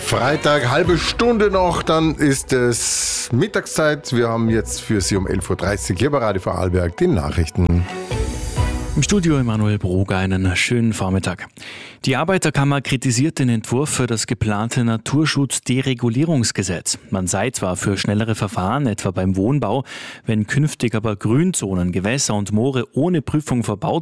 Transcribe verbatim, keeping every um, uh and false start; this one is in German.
Freitag, halbe Stunde noch, dann ist es Mittagszeit. Wir haben jetzt für Sie um elf Uhr dreißig hier bei Radio Vorarlberg die Nachrichten. Im Studio Emanuel Broger, einen schönen Vormittag. Die Arbeiterkammer kritisiert den Entwurf für das geplante Naturschutz-Deregulierungsgesetz. Man sei zwar für schnellere Verfahren, etwa beim Wohnbau, wenn künftig aber Grünzonen, Gewässer und Moore ohne Prüfung verbaut